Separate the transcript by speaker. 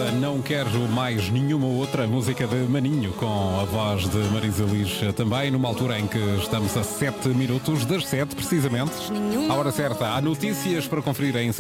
Speaker 1: esta Não Quero Mais Nenhuma Outra, música de Maninho, com a voz de Marisa Liz, também numa altura em que estamos a 7 minutos das 7, precisamente. A hora certa. Há notícias para conferir em